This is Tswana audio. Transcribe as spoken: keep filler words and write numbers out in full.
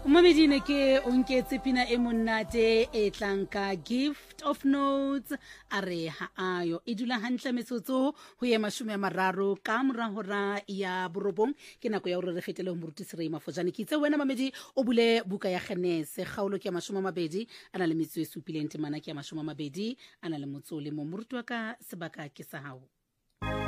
Mamedine ke o nketse pina e monate e tlanka Gift of Notes a re ha ayo e dula hantle metsotso ho ye mashome a mararo ka mora hora ya borobong ke nako ya hore re fetele ho moruti Serei Mafojane ke itse wena Mamedi o bule buka ya Genese kgaolo ke ya mashome a mabedi ana le metso e supileng temana ke ya mashome a mabedi ana le motso le mo moruti wa ka sebaka ke sa hao.